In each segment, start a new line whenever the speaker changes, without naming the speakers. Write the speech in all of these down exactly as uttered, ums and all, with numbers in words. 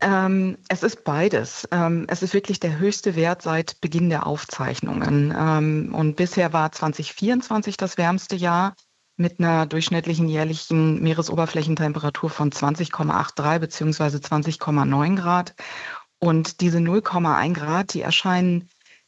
Ähm, es ist beides. Ähm, es ist wirklich der höchste Wert seit Beginn der Aufzeichnungen. Ähm, und bisher war zwanzig vierundzwanzig das wärmste Jahr mit einer durchschnittlichen jährlichen Meeresoberflächentemperatur von zwanzig Komma dreiundachtzig beziehungsweise zwanzig Komma neun Grad. Und diese null Komma eins Grad, die erscheinen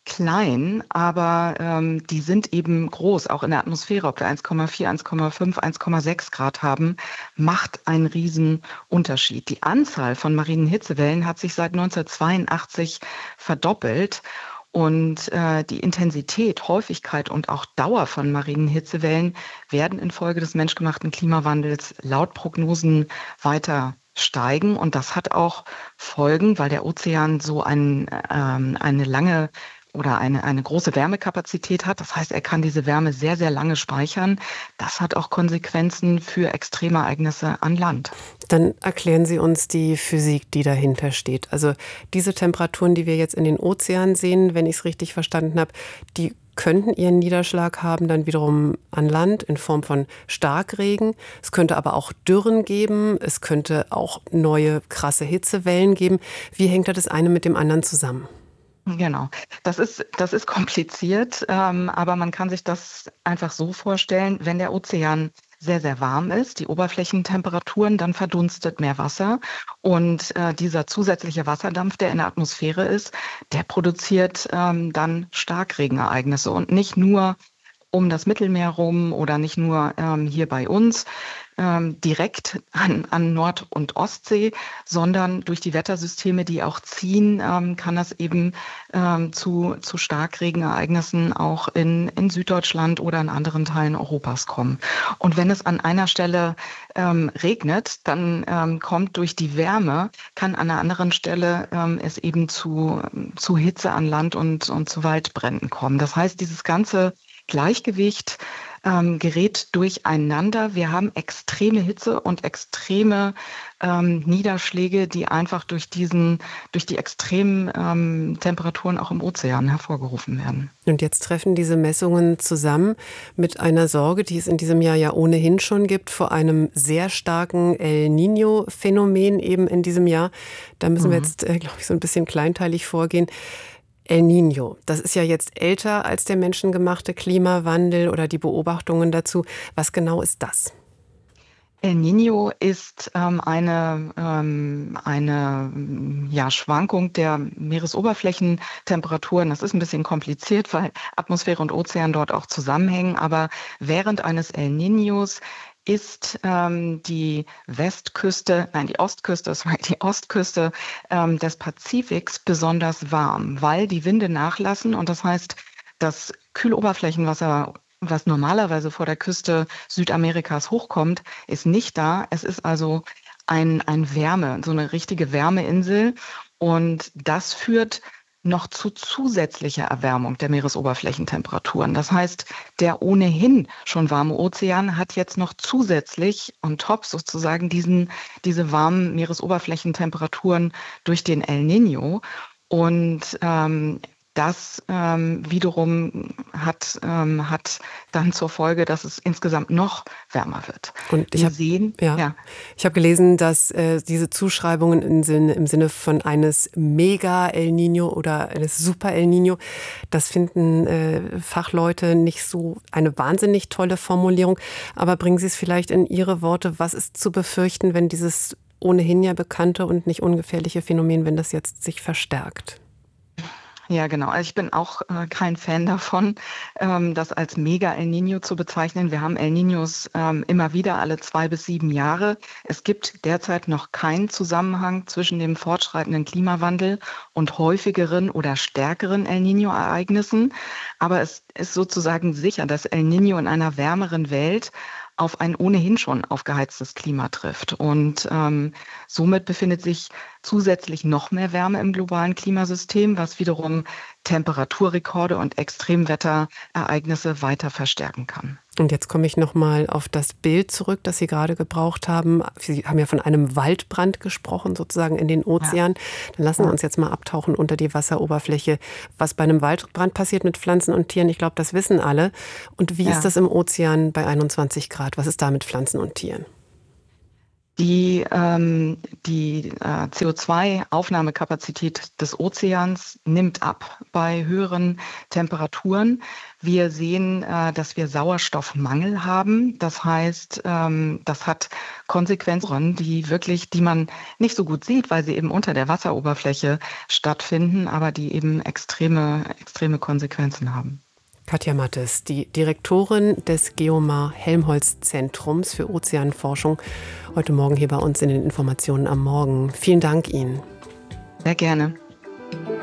klein, aber ähm, die sind eben groß, auch in der Atmosphäre. Ob wir eins Komma vier, eins Komma fünf, eins Komma sechs Grad haben, macht einen riesen Unterschied. Die Anzahl von marinen Hitzewellen hat sich seit neunzehnhundertzweiundachtzig verdoppelt. Und äh, die Intensität, Häufigkeit und auch Dauer von marinen Hitzewellen werden infolge des menschgemachten Klimawandels laut Prognosen weiter steigen. Und das hat auch Folgen, weil der Ozean so ein, ähm, eine lange oder eine, eine große Wärmekapazität hat. Das heißt, er kann diese Wärme sehr, sehr lange speichern. Das hat auch Konsequenzen für Extremereignisse an Land.
Dann erklären Sie uns die Physik, die dahinter steht. Also diese Temperaturen, die wir jetzt in den Ozeanen sehen, wenn ich es richtig verstanden habe, die könnten ihren Niederschlag haben, dann wiederum an Land in Form von Starkregen. Es könnte aber auch Dürren geben. Es könnte auch neue krasse Hitzewellen geben. Wie hängt da das eine mit dem anderen zusammen?
Genau, das ist, das ist kompliziert, ähm, aber man kann sich das einfach so vorstellen, wenn der Ozean sehr, sehr warm ist, die Oberflächentemperaturen, dann verdunstet mehr Wasser und äh, dieser zusätzliche Wasserdampf, der in der Atmosphäre ist, der produziert ähm, dann Starkregenereignisse und nicht nur um das Mittelmeer rum oder nicht nur ähm, hier bei uns ähm, direkt an, an Nord- und Ostsee, sondern durch die Wettersysteme, die auch ziehen, ähm, kann das eben ähm, zu, zu Starkregenereignissen auch in, in Süddeutschland oder in anderen Teilen Europas kommen. Und wenn es an einer Stelle ähm, regnet, dann ähm, kommt durch die Wärme, kann an einer anderen Stelle ähm, es eben zu, zu Hitze an Land und, und zu Waldbränden kommen. Das heißt, dieses ganze Gleichgewicht ähm, gerät durcheinander. Wir haben extreme Hitze und extreme ähm, Niederschläge, die einfach durch diesen, durch die extremen ähm, Temperaturen auch im Ozean hervorgerufen werden.
Und jetzt treffen diese Messungen zusammen mit einer Sorge, die es in diesem Jahr ja ohnehin schon gibt, vor einem sehr starken El Niño-Phänomen eben in diesem Jahr. Da müssen wir
Mhm.
jetzt, äh, glaube ich, so ein bisschen kleinteilig vorgehen. El Niño, das ist ja jetzt älter als der menschengemachte Klimawandel oder die Beobachtungen dazu. Was genau ist das?
El Niño ist ähm, eine, ähm, eine ja, Schwankung der Meeresoberflächentemperaturen. Das ist ein bisschen kompliziert, weil Atmosphäre und Ozean dort auch zusammenhängen. Aber während eines El Niños ist ähm, die Westküste, nein, die Ostküste, sorry, die Ostküste ähm, des Pazifiks besonders warm, weil die Winde nachlassen und das heißt, das Kühloberflächenwasser, was normalerweise vor der Küste Südamerikas hochkommt, ist nicht da. Es ist also ein, ein Wärme, so eine richtige Wärmeinsel und das führt noch zu zusätzlicher Erwärmung der Meeresoberflächentemperaturen. Das heißt, der ohnehin schon warme Ozean hat jetzt noch zusätzlich on top sozusagen diesen, diese warmen Meeresoberflächentemperaturen durch den El Niño. Und ähm, das ähm, wiederum hat, ähm, hat dann zur Folge, dass es insgesamt noch wärmer wird.
Und ich
Wir
habe
sehen,
ja,
ja,
ich habe gelesen, dass äh, diese Zuschreibungen im Sinne, im Sinne von eines Mega El Niño oder eines Super El Niño, das finden äh, Fachleute nicht so eine wahnsinnig tolle Formulierung. Aber bringen Sie es vielleicht in Ihre Worte, was ist zu befürchten, wenn dieses ohnehin ja bekannte und nicht ungefährliche Phänomen, wenn das jetzt sich verstärkt?
Ja, genau. Also ich bin auch äh, kein Fan davon, ähm, das als Mega El Niño zu bezeichnen. Wir haben El Niños ähm, immer wieder alle zwei bis sieben Jahre. Es gibt derzeit noch keinen Zusammenhang zwischen dem fortschreitenden Klimawandel und häufigeren oder stärkeren El Niño-Ereignissen. Aber es ist sozusagen sicher, dass El Niño in einer wärmeren Welt auf ein ohnehin schon aufgeheiztes Klima trifft. Und ähm, somit befindet sich zusätzlich noch mehr Wärme im globalen Klimasystem, was wiederum Temperaturrekorde und Extremwetterereignisse weiter verstärken kann.
Und jetzt komme ich noch mal auf das Bild zurück, das Sie gerade gebraucht haben. Sie haben ja von einem Waldbrand gesprochen, sozusagen in den
Ja,
Ozeanen. Dann lassen wir
ja,
uns jetzt mal abtauchen unter die Wasseroberfläche. Was bei einem Waldbrand passiert mit Pflanzen und Tieren, ich glaube, das wissen alle. Und wie ist
ja.
das im Ozean bei einundzwanzig Grad? Was ist da mit Pflanzen und Tieren?
Die, ähm, die äh, C O zwei Aufnahmekapazität des Ozeans nimmt ab bei höheren Temperaturen. Wir sehen, äh, dass wir Sauerstoffmangel haben. Das heißt, ähm, das hat Konsequenzen, die wirklich, die man nicht so gut sieht, weil sie eben unter der Wasseroberfläche stattfinden, aber die eben extreme, extreme Konsequenzen haben.
Katja Mattes, die Direktorin des Geomar-Helmholtz-Zentrums für Ozeanforschung, heute Morgen hier bei uns in den Informationen am Morgen. Vielen Dank Ihnen.
Sehr gerne.